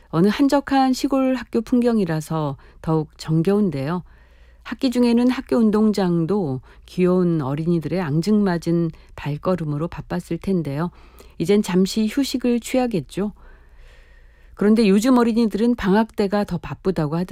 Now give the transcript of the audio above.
어느 한적한 시골 학교 풍경이라서 더욱 정겨운데요. 학기 중에는 학교 운동장도 귀여운 어린이들의 앙증맞은 발걸음으로 바빴을 텐데요. 이젠 잠시 휴식을 취하겠죠. 그런데 요즘 어린이들은 방학 때가 더 바쁘다고 하더라고요.